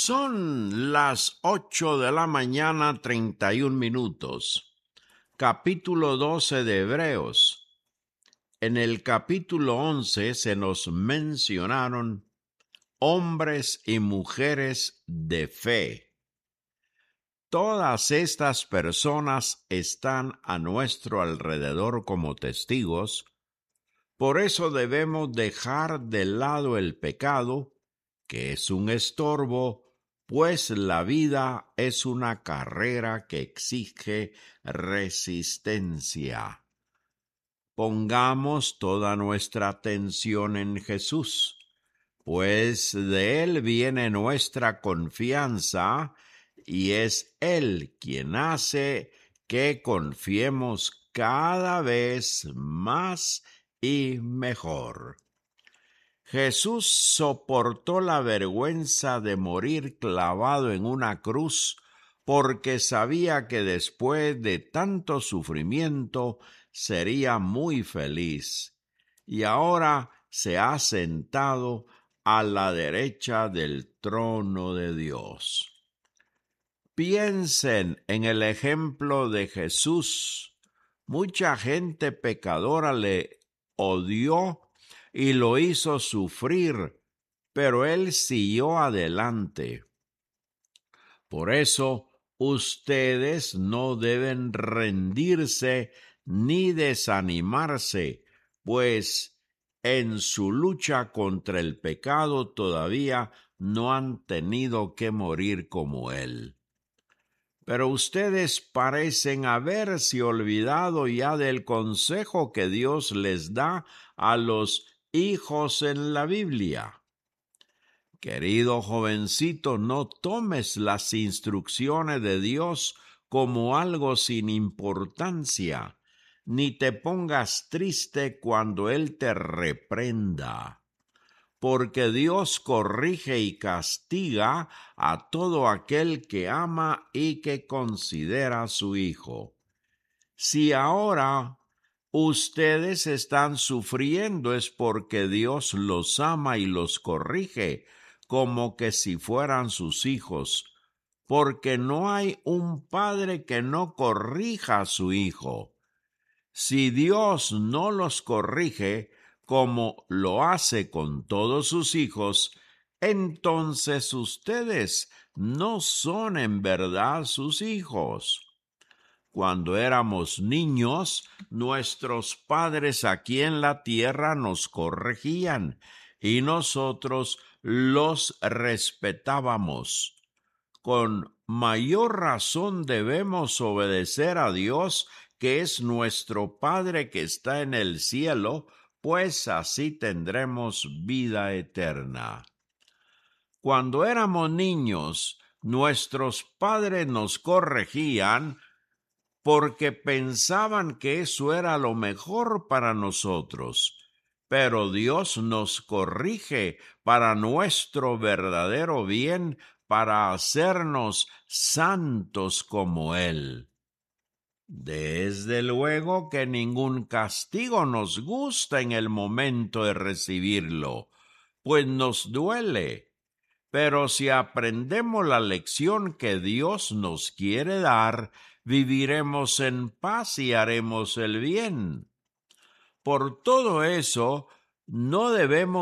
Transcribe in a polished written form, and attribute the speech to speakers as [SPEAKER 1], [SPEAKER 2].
[SPEAKER 1] Son las 8:31 a.m. Capítulo 12 de Hebreos. En el capítulo 11 se nos mencionaron hombres y mujeres de fe. Todas estas personas están a nuestro alrededor como testigos. Por eso debemos dejar de lado el pecado, que es un estorbo, pues la vida es una carrera que exige resistencia. Pongamos toda nuestra atención en Jesús, pues de Él viene nuestra confianza y es Él quien hace que confiemos cada vez más y mejor. Jesús soportó la vergüenza de morir clavado en una cruz porque sabía que después de tanto sufrimiento sería muy feliz, y ahora se ha sentado a la derecha del trono de Dios. Piensen en el ejemplo de Jesús. Mucha gente pecadora le odió y lo hizo sufrir, pero él siguió adelante. Por eso, ustedes no deben rendirse ni desanimarse, pues en su lucha contra el pecado todavía no han tenido que morir como él. Pero ustedes parecen haberse olvidado ya del consejo que Dios les da a los hijos en la Biblia. Querido jovencito, no tomes las instrucciones de Dios como algo sin importancia, ni te pongas triste cuando Él te reprenda, porque Dios corrige y castiga a todo aquel que ama y que considera a su hijo. Si ahora ustedes están sufriendo es porque Dios los ama y los corrige, como que si fueran sus hijos, porque no hay un padre que no corrija a su hijo. Si Dios no los corrige, como lo hace con todos sus hijos, entonces ustedes no son en verdad sus hijos. Cuando éramos niños, nuestros padres aquí en la tierra nos corregían y nosotros los respetábamos. Con mayor razón debemos obedecer a Dios, que es nuestro Padre que está en el cielo, pues así tendremos vida eterna. Cuando éramos niños, nuestros padres nos corregían porque pensaban que eso era lo mejor para nosotros. Pero Dios nos corrige para nuestro verdadero bien, para hacernos santos como Él. Desde luego que ningún castigo nos gusta en el momento de recibirlo, pues nos duele. Pero si aprendemos la lección que Dios nos quiere dar, viviremos en paz y haremos el bien. Por todo eso, no debemos